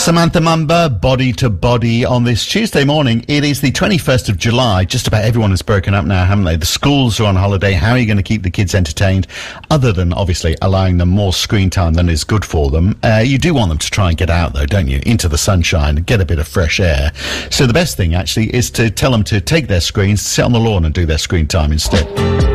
Samantha Mumba, Body to Body on this Tuesday morning. It is the 21st of July. Just about everyone has broken up now, haven't they? The schools are on holiday. How are you going to keep the kids entertained, other than obviously allowing them more screen time than is good for them? You do want them to try and get out, though, don't you? Into the sunshine and get a bit of fresh air. So the best thing, actually, is to tell them to take their screens, sit on the lawn and do their screen time instead.